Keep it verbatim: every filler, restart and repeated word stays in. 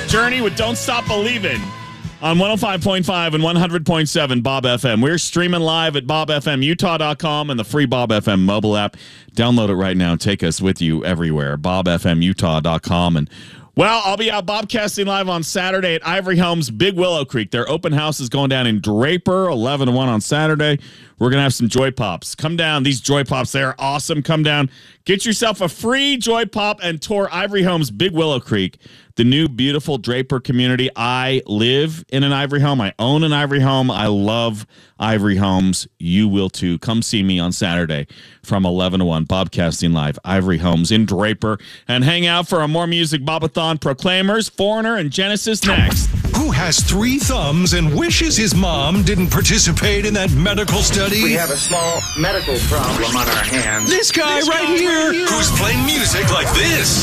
Journey with Don't Stop Believin' on one oh five point five and one hundred point seven Bob F M. We're streaming live at bob f m utah dot com and the free Bob F M mobile app. Download it right now and take us with you everywhere. bob f m utah dot com. And well, I'll be out bobcasting live on Saturday at Ivory Homes, Big Willow Creek. Their open house is going down in Draper, eleven to one on Saturday. We're going to have some Joy Pops. Come down. These Joy Pops, they're awesome. Come down. Get yourself a free Joy Pop and tour Ivory Homes, Big Willow Creek, the new beautiful Draper community. I live in an Ivory Home. I own an Ivory Home. I love Ivory Homes. You will too. Come see me on Saturday from eleven to one, Bobcasting Live, Ivory Homes in Draper. And hang out for a More Music Bobathon. Proclaimers, Foreigner, and Genesis next. Who has three thumbs and wishes his mom didn't participate in that medical study? We have a small medical problem on our hands. This guy, this right, guy here. right here. Who's playing music like this?